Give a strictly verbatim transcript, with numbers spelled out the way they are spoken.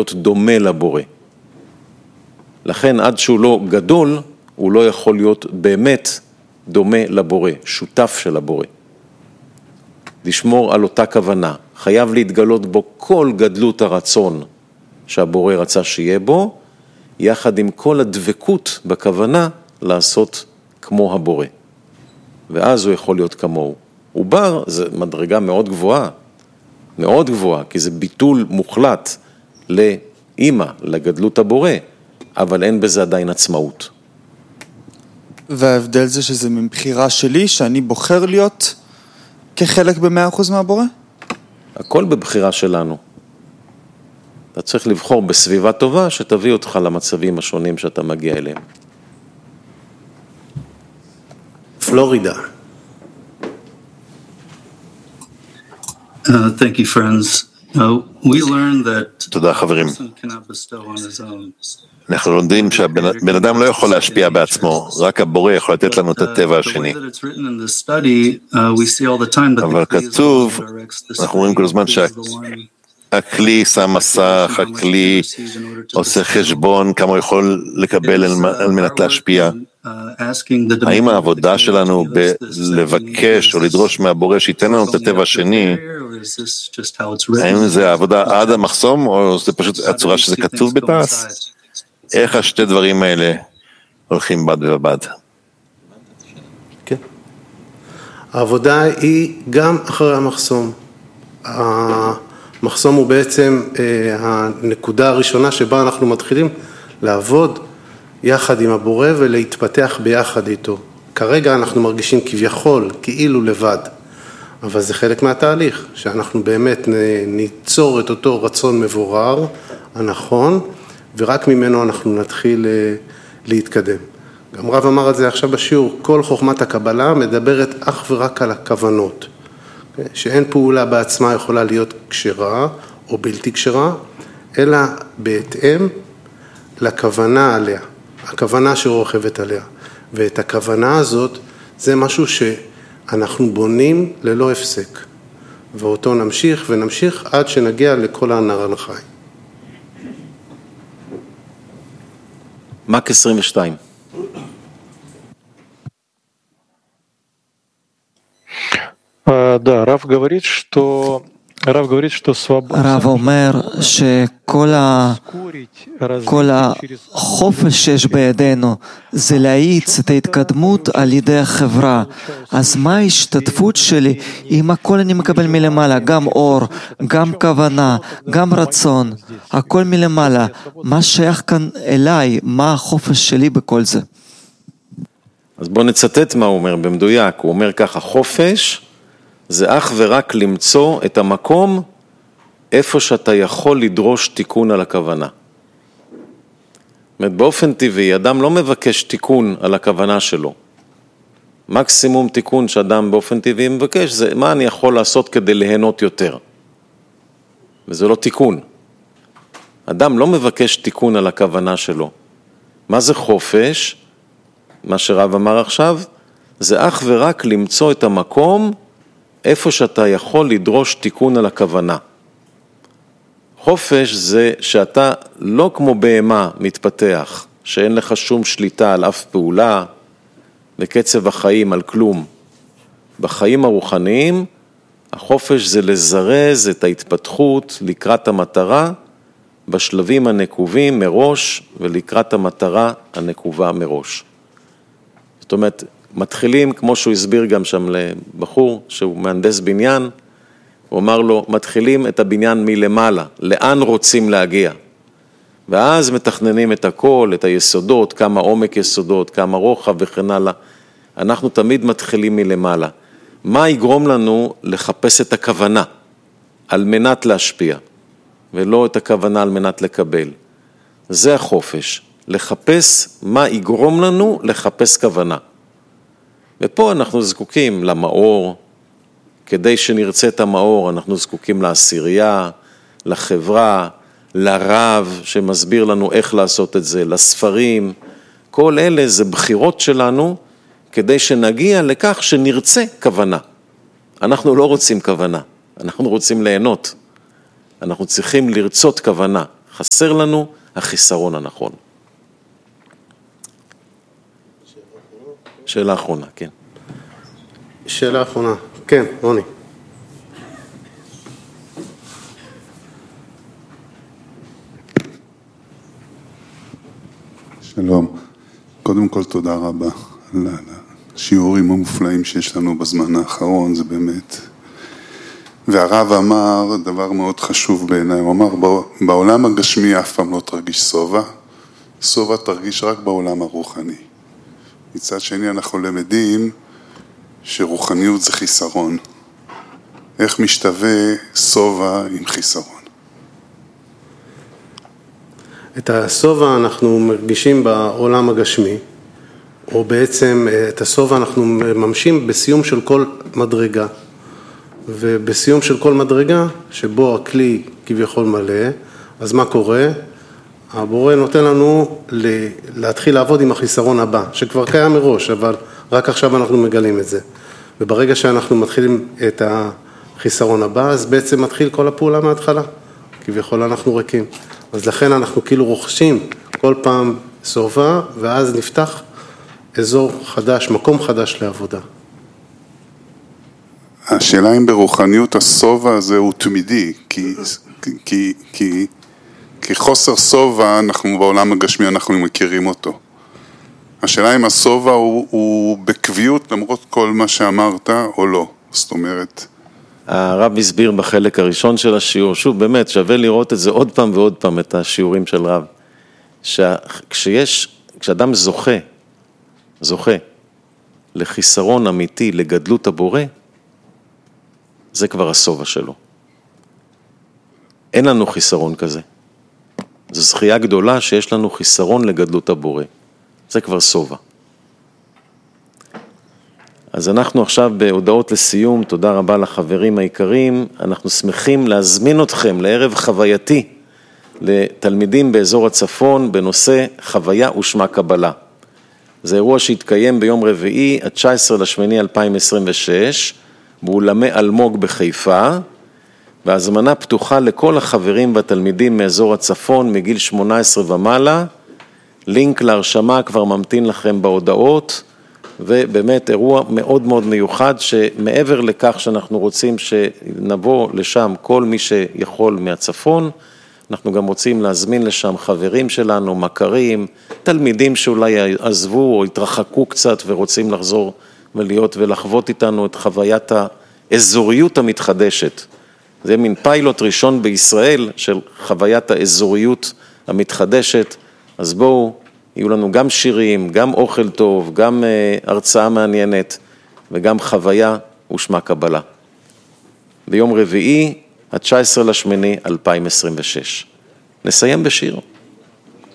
להיות דומה לבורא. לכן עד שהוא לא גדול, הוא לא יכול להיות באמת דומה לבורא, שותף של הבורא. לשמור על אותה כוונה, חייב להתגלות בו כל גדלות הרצון שהבורא רצה שיהיה בו, יחד עם כל הדבקות בכוונה לעשות כמו הבורא. ואז הוא יכול להיות כמוהו. עובר זה מדרגה מאוד גבוהה, מאוד גבוהה, כי זה ביטול מוחלט לאמא, לגדלות הבורא, אבל אין בזה עדיין עצמאות. וההבדל זה שזה מבחירה שלי, שאני בוחר להיות כחלק ב-מאה אחוז מהבורא? הכל בבחירה שלנו. אתה צריך לבחור בסביבה טובה שתביא אותך למצבים השונים שאתה מגיע אליהם. פלורידה. Uh, thank you, friends. Uh, we learned that תודה חברים. cannot bestow on his own. אנחנו לומדים שהבן אדם לא יכול להשפיע בעצמו, רק הבורא יכול לתת לנו את הטבע השני. אבל כתוב, אנחנו רואים כל הזמן שהכלי שם מסך, הכלי עושה חשבון, כמה הוא יכול לקבל על מנת להשפיע. האם העבודה שלנו בלבקש או לדרוש מהבורא שייתן לנו את הטבע השני, האם זה העבודה עד המחסום, או זה פשוט הצורה שזה כתוב בתעש? איך השתי דברים האלה הולכים בד ובד? כן. העבודה היא גם אחרי המחסום. המחסום הוא בעצם הנקודה הראשונה שבה אנחנו מתחילים לעבוד יחד עם הבורא ולהתפתח ביחד איתו. כרגע אנחנו מרגישים כביכול, כאילו לבד, אבל זה חלק מהתהליך, שאנחנו באמת ניצור את אותו רצון מבורר, הנכון, ורק ממנו אנחנו נתחיל להתקדם. גם רב אמר את זה עכשיו בשיעור, כל חוכמת הקבלה מדברת אך ורק על הכוונות, שאין פעולה בעצמה יכולה להיות כשרה או בלתי כשרה, אלא בהתאם לכוונה עליה, הכוונה שרוכבת עליה. ואת הכוונה הזאת זה משהו שאנחנו בונים ללא הפסק, ואותו נמשיך ונמשיך עד שנגיע לכל הנער החי. מק עשרים ושתיים. Да, Рав говорит, что Рав говорит, что свобода. רב אומר שכל ה... כל החופש שיש בידינו זה להאיץ את ההתקדמות על ידי החברה. אז מה ההשתתפות שלי אם הכל אני מקבל מלמעלה, גם אור, גם כוונה, גם רצון, הכל מלמעלה. מה שייך כאן אליי? מה החופש שלי בכל זה? אז בוא נצטט מה הוא אומר במדויק. הוא אומר ככה, חופש זה אך ורק למצוא את המקום איפה שאתה יכול לדרוש תיקון על הכוונה. זאת אומרת, באופן טבעי, אדם לא מבקש תיקון על הכוונה שלו. מקסימום תיקון שאדם באופן טבעי מבקש, זה מה אני יכול לעשות כדי ליהנות יותר. וזה לא תיקון. אדם לא מבקש תיקון על הכוונה שלו. מה זה חופש? מה שרב אמר עכשיו, זה אך ורק למצוא את המקום איפה שאתה יכול לדרוש תיקון על הכוונה. חופש זה שאתה לא כמו בהמה מתפתח, שאין לך שום שליטה על אף פעולה, בקצב החיים על כלום. בחיים הרוחניים, החופש זה לזרז את ההתפתחות לקראת המטרה, בשלבים הנקובים מראש ולקראת המטרה הנקובה מראש. זאת אומרת, מתחילים, כמו שהוא הסביר גם שם לבחור, שהוא מהנדס בניין, הוא אמר לו, מתחילים את הבניין מלמעלה, לאן רוצים להגיע? ואז מתכננים את הכל, את היסודות, כמה עומק יסודות, כמה רוחב וכן הלאה. אנחנו תמיד מתחילים מלמעלה. מה יגרום לנו לחפש את הכוונה על מנת להשפיע, ולא את הכוונה על מנת לקבל? זה החופש, לחפש מה יגרום לנו לחפש כוונה. ופה אנחנו זקוקים למאור, כדי שנרצה את המאור, אנחנו זקוקים לעשירייה, לחברה, לרב שמסביר לנו איך לעשות את זה, לספרים. כל אלה זה בחירות שלנו, כדי שנגיע לכך שנרצה כוונה. אנחנו לא רוצים כוונה, אנחנו רוצים ליהנות. אנחנו צריכים לרצות כוונה, חסר לנו החיסרון הנכון. שאלה אחרונה, כן. שאלה אחרונה, כן, רוני. שלום, קודם כל תודה רבה על השיעורים המופלאים שיש לנו בזמן האחרון, זה באמת. והרב אמר דבר מאוד חשוב בעיניי, הוא אמר בעולם הגשמי אף פעם לא תרגיש סובה, סובה תרגיש רק בעולם הרוחני. מצד שני אנחנו למדים שרוחניות זה חיסרון. איך משתווה סובה עם חיסרון? את הסובה אנחנו מרגישים בעולם הגשמי, או בעצם את הסובה אנחנו מממשים בסיום של כל מדרגה. ובסיום של כל מדרגה, שבו הכלי כביכול מלא, אז מה קורה? הבורא נותן לנו להתחיל לעבוד עם החיסרון הבא, שכבר קיים מראש, אבל רק עכשיו אנחנו מגלים את זה. וברגע שאנחנו מתחילים את החיסרון הבא, אז בעצם מתחיל כל הפעולה מההתחלה. כביכול אנחנו ריקים. אז לכן אנחנו כאילו רוכשים כל פעם סובה, ואז נפתח אזור חדש, מקום חדש לעבודה. השאלה אם ברוחניות הסובה הזה הוא תמידי, כי, כי, כי, כי חוסר סובה אנחנו בעולם הגשמי אנחנו מכירים אותו. השאלה אם הסובה הוא, הוא בקביעות למרות כל מה שאמרת או לא, זאת אומרת. הרב הסביר בחלק הראשון של השיעור, שוב באמת שווה לראות את זה עוד פעם ועוד פעם את השיעורים של רב, שכשיש, כשאדם זוכה, זוכה לחיסרון אמיתי, לגדלות הבורא, זה כבר הסובה שלו. אין לנו חיסרון כזה. זו זכייה גדולה שיש לנו חיסרון לגדלות הבורא. זה כבר סובה. אז אנחנו עכשיו בהודעות לסיום, תודה רבה לחברים העיקרים, אנחנו שמחים להזמין אתכם לערב חווייתי לתלמידים באזור הצפון בנושא חוויה ושמה קבלה. זה אירוע שהתקיים ביום רביעי, ה-תשעה עשר לשמיני אלפיים עשרים ושש, באולמי אלמוג בחיפה, והזמנה פתוחה לכל החברים והתלמידים מאזור הצפון מגיל שמונה עשרה ומעלה, לינק להרשמה כבר ממתין לכם בהודעות, ובאמת אירוע מאוד מאוד מיוחד, שמעבר לכך שאנחנו רוצים שנבוא לשם כל מי שיכול מהצפון, אנחנו גם רוצים להזמין לשם חברים שלנו, מכרים, תלמידים שאולי עזבו או התרחקו קצת ורוצים לחזור ולהיות ולחוות איתנו את חוויית האזוריות המתחדשת. זה מין פיילוט ראשון בישראל של חוויית האזוריות המתחדשת, אז בואו, יהיו לנו גם שירים, גם אוכל טוב, גם הרצאה מעניינת וגם חוויה ושמה קבלה. ביום רביעי, ה-תשעה עשר לשמיני אלפיים עשרים ושש. נסיים בשיר.